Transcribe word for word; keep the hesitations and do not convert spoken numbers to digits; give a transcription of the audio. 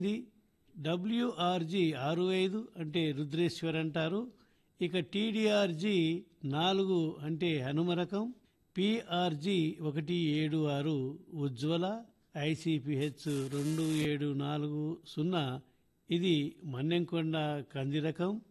ఇది డబ్ల్యూఆర్జీ ఆరు ఐదు అంటే రుద్రేశ్వర్ అంటారు. ఇక టీడీఆర్జీ నాలుగు అంటే హనుమ రకం, పిఆర్జీ ఒకటి ఏడు ఆరు ఉజ్వల, ఐసిపిహెచ్ రెండు ఏడు నాలుగు సున్నా ఇది మన్నెంకొండ కంది రకం,